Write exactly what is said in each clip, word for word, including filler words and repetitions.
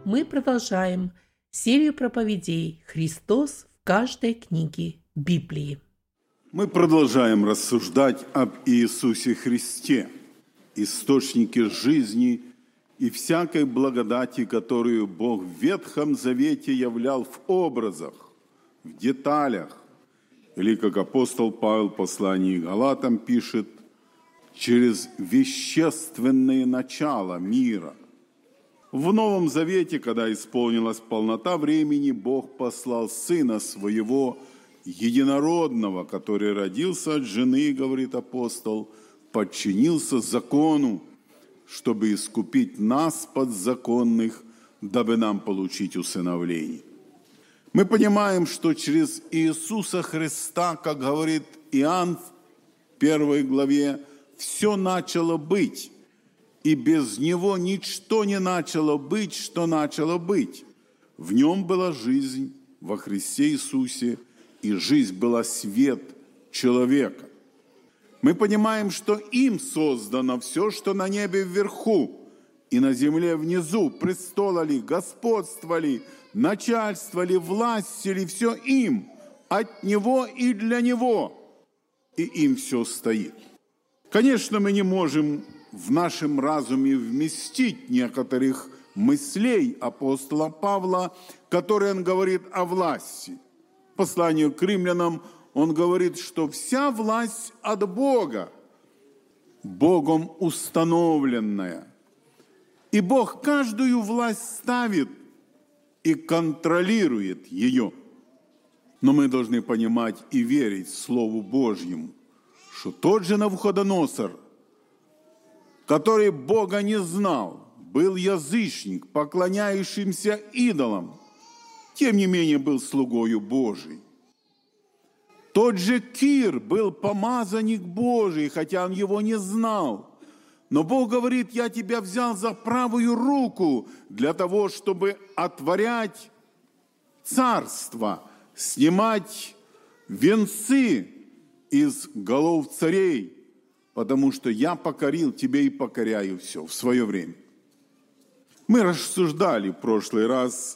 Мы продолжаем серию проповедей «Христос в каждой книге Библии». Мы продолжаем рассуждать об Иисусе Христе, источнике жизни и всякой благодати, которую Бог в Ветхом Завете являл в образах, в деталях. Или, как апостол Павел в послании к Галатам пишет, через вещественные начала мира. В Новом Завете, когда исполнилась полнота времени, Бог послал Сына Своего, Единородного, который родился от жены, говорит апостол, подчинился закону, чтобы искупить нас, подзаконных, дабы нам получить усыновление. Мы понимаем, что через Иисуса Христа, как говорит Иоанн в первой главе, все начало быть, и без Него ничто не начало быть, что начало быть. В Нем была жизнь, во Христе Иисусе, и жизнь была свет человека. Мы понимаем, что им создано все, что на небе вверху и на земле внизу, престолы ли, господство ли, начальство ли, власть ли, все им, от Него и для Него, и им все стоит. Конечно, мы не можем в нашем разуме вместить некоторых мыслей апостола Павла, которые он говорит о власти. В послании к римлянам он говорит, что вся власть от Бога, Богом установленная. И Бог каждую власть ставит и контролирует ее. Но мы должны понимать и верить Слову Божьему, что тот же Навуходоносор, который Бога не знал, был язычник, поклоняющимся идолам, тем не менее был слугою Божиим. Тот же Кир был помазанник Божий, хотя он его не знал. Но Бог говорит, я тебя взял за правую руку для того, чтобы отворять царство, снимать венцы из голов царей, потому что я покорил тебе и покоряю все в свое время. Мы рассуждали в прошлый раз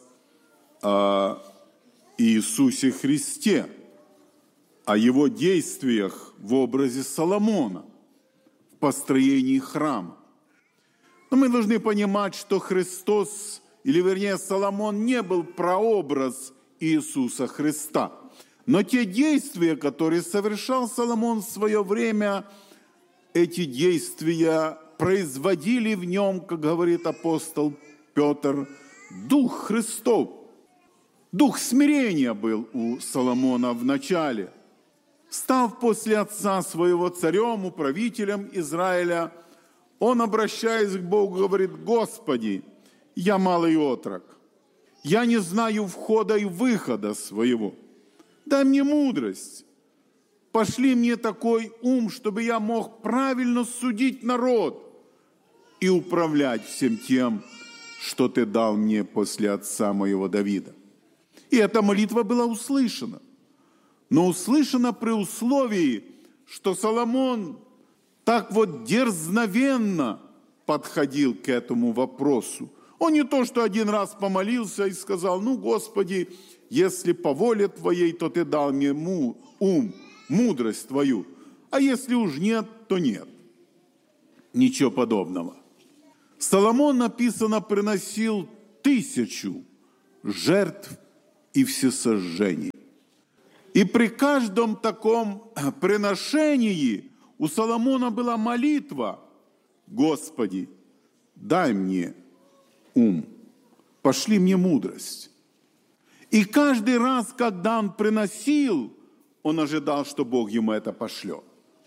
о Иисусе Христе, о Его действиях в образе Соломона, в построении храма. Но мы должны понимать, что Христос, или вернее Соломон, не был прообраз Иисуса Христа. Но те действия, которые совершал Соломон в свое время, эти действия производили в нем, как говорит апостол Петр, Дух Христов. Дух смирения был у Соломона в начале. Став после отца своего царем, управителем Израиля, он, обращаясь к Богу, говорит: «Господи, я малый отрок, я не знаю входа и выхода своего. Дай мне мудрость, пошли мне такой ум, чтобы я мог правильно судить народ и управлять всем тем, что Ты дал мне после отца моего Давида». И эта молитва была услышана. Но услышана при условии, что Соломон так вот дерзновенно подходил к этому вопросу. Он не то, что один раз помолился и сказал: «Ну, Господи, если по воле Твоей, то Ты дал мне ум, мудрость Твою, а если уж нет, то нет». Ничего подобного. Соломон, написано, приносил тысячу жертв и всесожжений. И при каждом таком приношении у Соломона была молитва: «Господи, дай мне ум, пошли мне мудрость». И каждый раз, когда он приносил, он ожидал, что Бог ему это пошлет.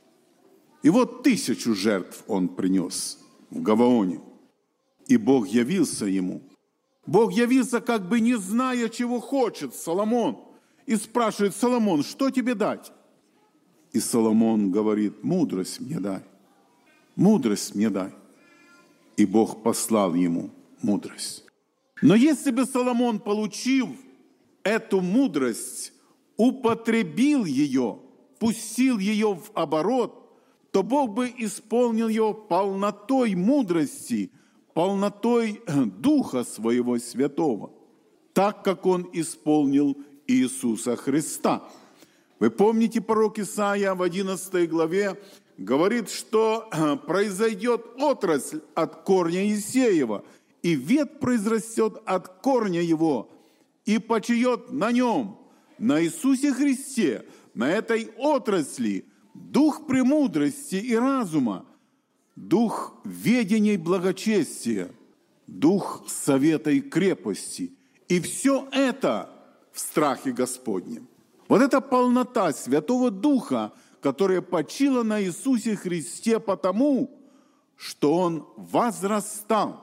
И вот тысячу жертв он принес в Гаваоне. И Бог явился ему. Бог явился, как бы не зная, чего хочет Соломон. И спрашивает: «Соломон, что тебе дать?» И Соломон говорит: «Мудрость мне дай, мудрость мне дай». И Бог послал ему мудрость. Но если бы Соломон, получив эту мудрость, употребил ее, пустил ее в оборот, то Бог бы исполнил ее полнотой мудрости, полнотой Духа Своего Святого, так как Он исполнил Иисуса Христа. Вы помните, пророк Исаия в одиннадцатой главе говорит, что произойдет отрасль от корня Иисеева, и ветвь произрастет от корня его, и почиет на нем, на Иисусе Христе, на этой отрасли, дух премудрости и разума, дух ведения и благочестия, дух совета и крепости. И все это в страхе Господнем. Вот эта полнота Святого Духа, которая почила на Иисусе Христе потому, что Он возрастал.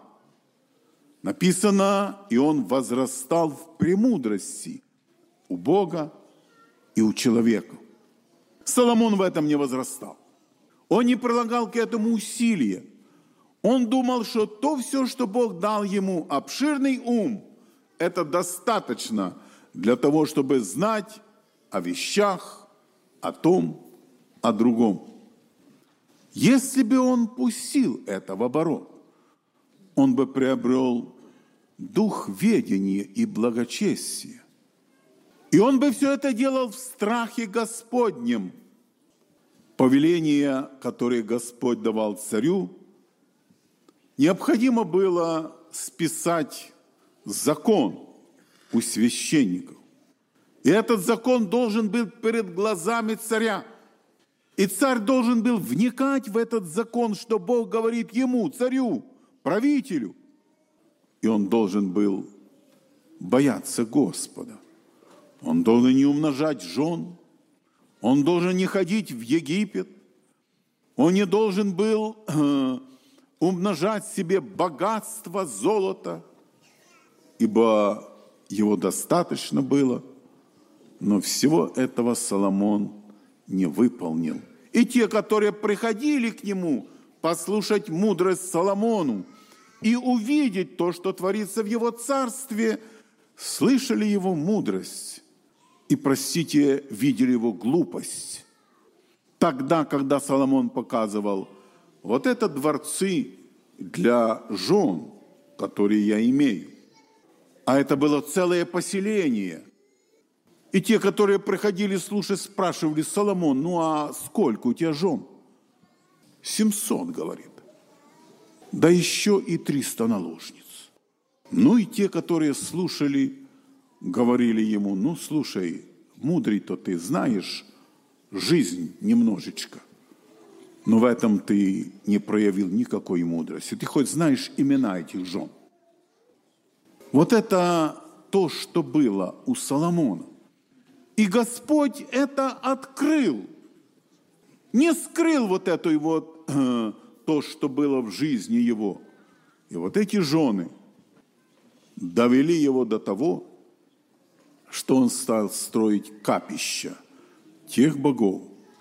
Написано, и Он возрастал в премудрости у Бога и у человека. Соломон в этом не возрастал. Он не прилагал к этому усилия. Он думал, что то все, что Бог дал ему, обширный ум, это достаточно для того, чтобы знать о вещах, о том, о другом. Если бы он пустил это в оборот, он бы приобрел дух ведения и благочестия. И он бы все это делал в страхе Господнем. Повеление, которое Господь давал царю, необходимо было списать закон у священников. И этот закон должен был перед глазами царя. И царь должен был вникать в этот закон, что Бог говорит ему, царю, правителю. И он должен был бояться Господа. Он должен не умножать жен. Он должен не ходить в Египет. Он не должен был э, умножать себе богатство, золото, ибо его достаточно было. Но всего этого Соломон не выполнил. И те, которые приходили к нему послушать мудрость Соломону и увидеть то, что творится в его царстве, слышали его мудрость и, простите, видели его глупость. Тогда, когда Соломон показывал, вот это дворцы для жен, которые я имею, а это было целое поселение. И те, которые приходили слушать, спрашивали: Соломон, ну а сколько у тебя жен? семьсот, говорит. Да еще и триста наложниц. Ну и те, которые слушали, говорили ему: ну слушай, мудрый-то ты знаешь жизнь немножечко, но в этом ты не проявил никакой мудрости. Ты хоть знаешь имена этих жен. Вот это то, что было у Соломона. И Господь это открыл. Не скрыл вот это вот, э, то, что было в жизни его. И вот эти жены довели его до того, что он стал строить капища тех богов,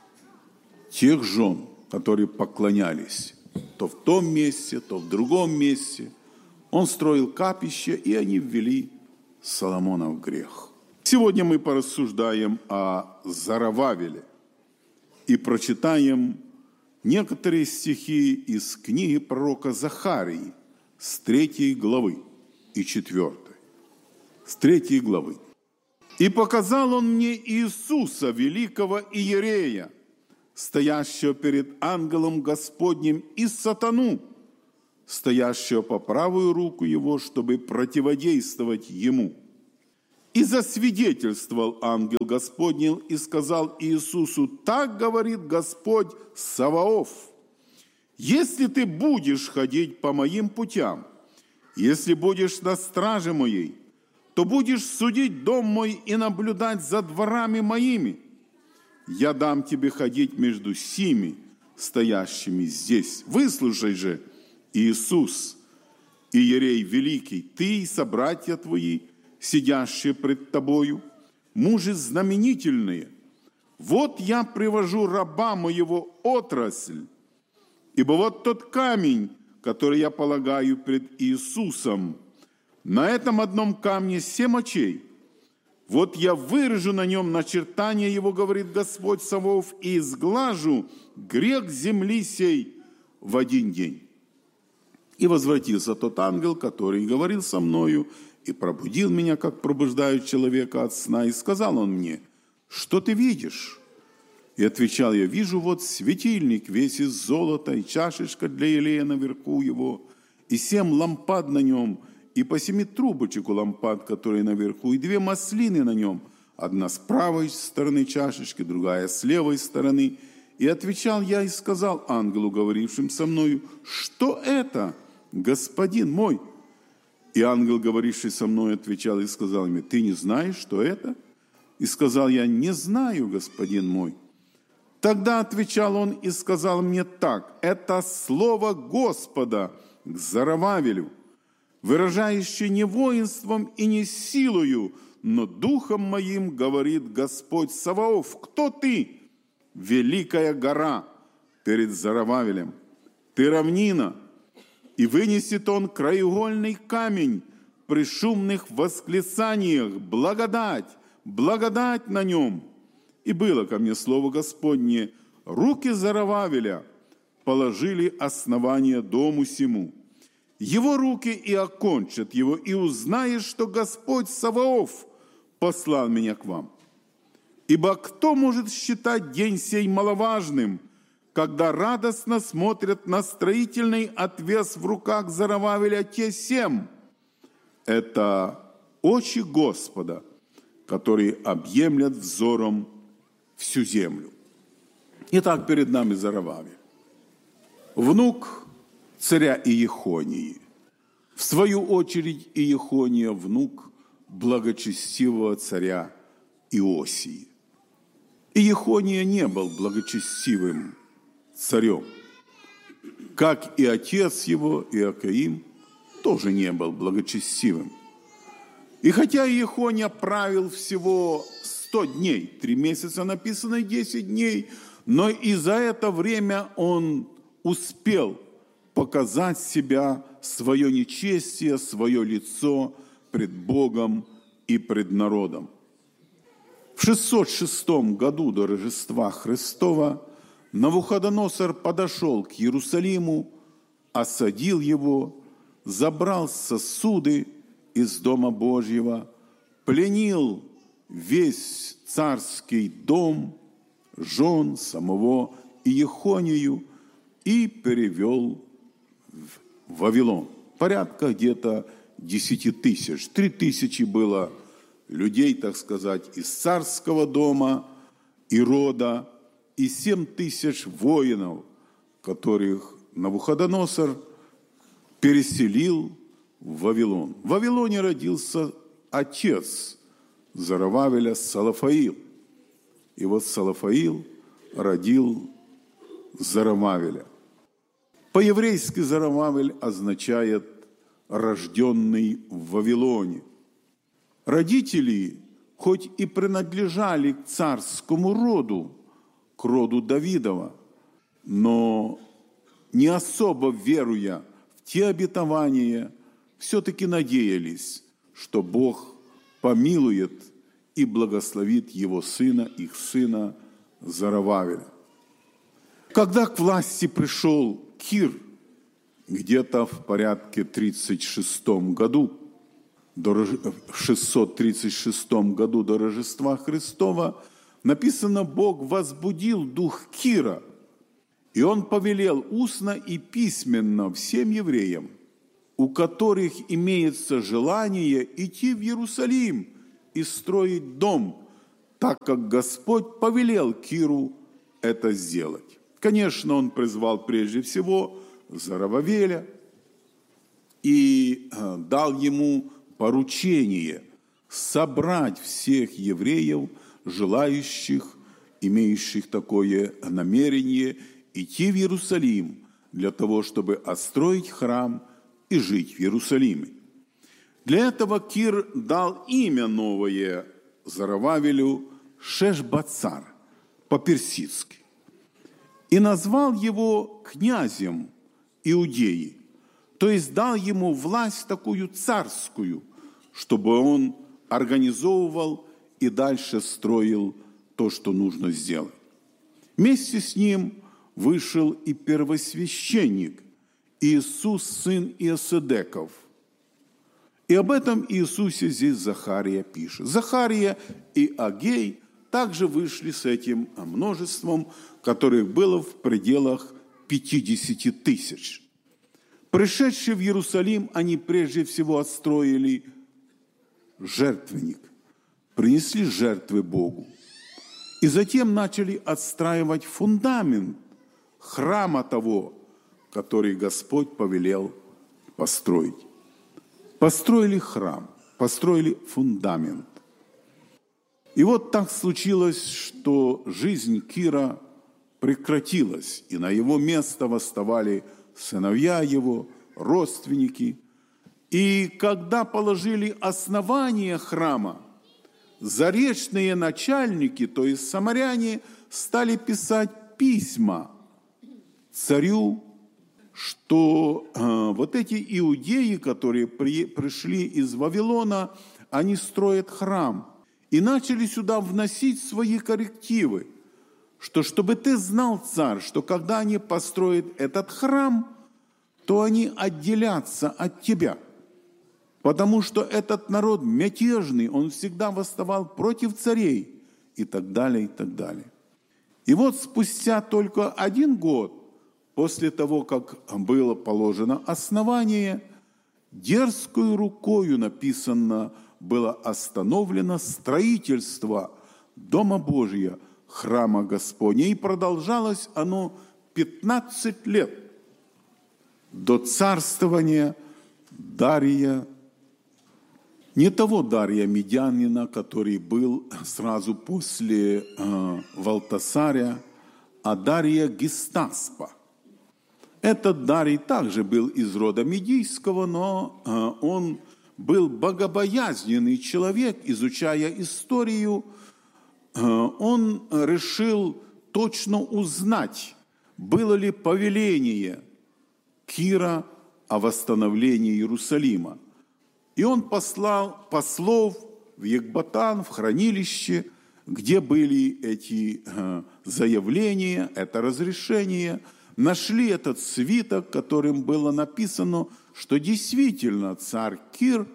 тех жен, которые поклонялись то в том месте, то в другом месте. Он строил капища, и они ввели Соломона в грех. Сегодня мы порассуждаем о Зоровавеле и прочитаем некоторые стихи из книги пророка Захарии с третьей главы и четвертой. С третьей главы. «И показал он мне Иисуса, великого иерея, стоящего перед ангелом Господним, и сатану, стоящего по правую руку его, чтобы противодействовать ему. И засвидетельствовал ангел Господень и сказал Иисусу: так говорит Господь Саваоф: если ты будешь ходить по моим путям, если будешь на страже моей, то будешь судить дом мой и наблюдать за дворами моими. Я дам тебе ходить между сими, стоящими здесь. Выслушай же, Иисус, иерей великий, ты и собратья твои, сидящие пред тобою, мужи знаменительные. Вот я привожу раба моего отрасль, ибо вот тот камень, который я полагаю пред Иисусом. На этом одном камне семь очей. Вот я выражу на нем начертание его, говорит Господь Саваоф, и изглажу грех земли сей в один день. И возвратился тот ангел, который говорил со мною, и пробудил меня, как пробуждают человека от сна, и сказал он мне: что ты видишь? И отвечал я: вижу вот светильник весь из золота, и чашечка для елея наверху его, и семь лампад на нем, и по семи трубочек у лампад, которые наверху, и две маслины на нем, одна с правой стороны чашечки, другая с левой стороны. И отвечал я и сказал ангелу, говорившим со мною: что это, господин мой? И ангел, говоривший со мной, отвечал и сказал мне: ты не знаешь, что это? И сказал я: не знаю, господин мой. Тогда отвечал он и сказал мне так: это слово Господа к Зоровавелю, выражающее не воинством и не силою, но духом моим, говорит Господь Саваоф. Кто ты? Великая гора перед Зоровавелем. Ты равнина, и вынесет он краеугольный камень при шумных восклицаниях: благодать, благодать на нем. И было ко мне слово Господне: руки Зоровавеля положили основание дому сему. Его руки и окончат его, и узнаешь, что Господь Саваоф послал меня к вам. Ибо кто может считать день сей маловажным, когда радостно смотрят на строительный отвес в руках Зоровавеля те семь? Это очи Господа, которые объемлят взором всю землю. Итак, перед нами Зоровавель, внук царя Иехонии. В свою очередь Иехония внук благочестивого царя Иосии. Иехония не был благочестивым царем, как и отец его Иакаим тоже не был благочестивым. И хотя Иехония правил всего сто дней, три месяца написано десять дней, но и за это время он успел показать себя, свое нечестие, свое лицо пред Богом и пред народом. В шестьсот шестом году до Рождества Христова Навуходоносор подошел к Иерусалиму, осадил его, забрал сосуды из Дома Божьего, пленил весь царский дом, жен самого Иехонию и перевел в Вавилон. Порядка где-то десяти тысяч. Три тысячи было людей, так сказать, из царского дома и рода, и семь тысяч воинов, которых Навуходоносор переселил в Вавилон. В Вавилоне родился отец Зоровавеля Салафаил. И вот Салафаил родил Зоровавеля. По-еврейски Зоровавель означает «рожденный в Вавилоне». Родители, хоть и принадлежали к царскому роду, к роду Давидова, но не особо веруя в те обетования, все-таки надеялись, что Бог помилует и благословит его сына, их сына Зоровавеля. Когда к власти пришел Кир, где-то в порядке тридцать шестом году, в шестьсот тридцать шестом году до Рождества Христова, написано, Бог возбудил дух Кира, и он повелел устно и письменно всем евреям, у которых имеется желание идти в Иерусалим и строить дом, так как Господь повелел Киру это сделать. Конечно, он призвал прежде всего Зоровавеля и дал ему поручение собрать всех евреев, желающих, имеющих такое намерение, идти в Иерусалим для того, чтобы отстроить храм и жить в Иерусалиме. Для этого Кир дал имя новое Зоровавелю Шешбацар по-персидски и назвал его князем Иудеи, то есть дал ему власть такую царскую, чтобы он организовывал и дальше строил то, что нужно сделать. Вместе с ним вышел и первосвященник Иисус, сын Иосседеков. И об этом Иисусе здесь Захария пишет. Захария и Агей также вышли с этим множеством, которых было в пределах пятидесяти тысяч. Пришедшие в Иерусалим, они прежде всего отстроили жертвенник, принесли жертвы Богу. И затем начали отстраивать фундамент храма того, который Господь повелел построить. Построили храм, построили фундамент. И вот так случилось, что жизнь Кира прекратилась, и на его место восставали сыновья его, родственники. И когда положили основание храма, заречные начальники, то есть самаряне, стали писать письма царю, что э, вот эти иудеи, которые при, пришли из Вавилона, они строят храм. И начали сюда вносить свои коррективы, что чтобы ты знал, царь, что когда они построят этот храм, то они отделятся от тебя. Потому что этот народ мятежный, он всегда восставал против царей и так далее, и так далее. И вот спустя только один год, после того, как было положено основание, дерзкою рукою написано, было остановлено строительство Дома Божия, храма Господня. И продолжалось оно пятнадцать лет до царствования Дария, не того Дария Медянина, который был сразу после э, Валтасаря, а Дария Гестаспа. Этот Дарий также был из рода Медийского, но э, он был богобоязненный человек, изучая историю. Э, он решил точно узнать, было ли повеление Кира о восстановлении Иерусалима. И он послал послов в Екбатан, в хранилище, где были эти э, заявления, это разрешение. Нашли этот свиток, которым было написано, что действительно царь Кир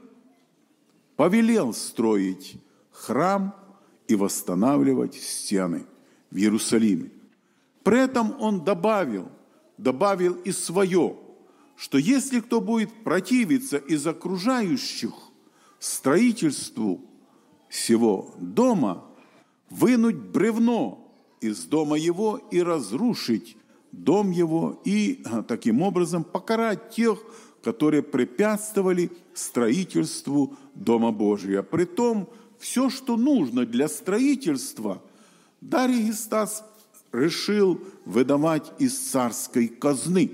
повелел строить храм и восстанавливать стены в Иерусалиме. При этом он добавил, добавил и свое, что если кто будет противиться из окружающих строительству сего дома, вынуть бревно из дома его и разрушить дом его, и таким образом покарать тех, которые препятствовали строительству Дома Божия. Притом, все, что нужно для строительства, Дарий Гестасп решил выдавать из царской казны.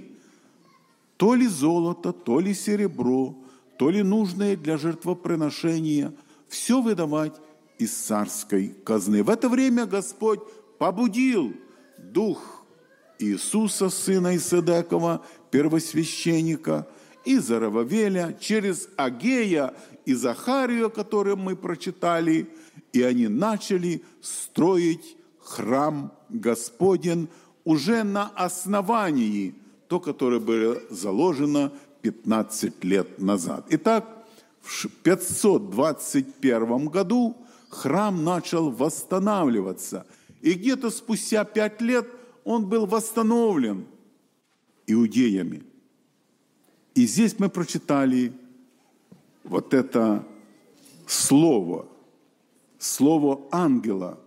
То ли золото, то ли серебро, то ли нужное для жертвоприношения, все выдавать из царской казны. В это время Господь побудил дух Иисуса, сына Иосседекова, первосвященника, и Зарававеля, через Агея и Захарию, которые мы прочитали, и они начали строить храм Господень уже на основании, то, которое было заложено пятнадцать лет назад. Итак, в пятьсот двадцать первом году храм начал восстанавливаться, и где-то спустя пять лет он был восстановлен иудеями. И здесь мы прочитали вот это слово, слово ангела,